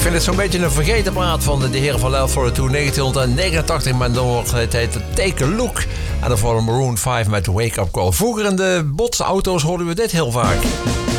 vind het zo'n beetje een vergeten plaat van de heren van Lel for the Two 1989. Maar dan wordt het heet Take a Look. En dan voor Maroon 5 met Wake Up Call. Vroeger in de botsauto's hoorden we dit heel vaak.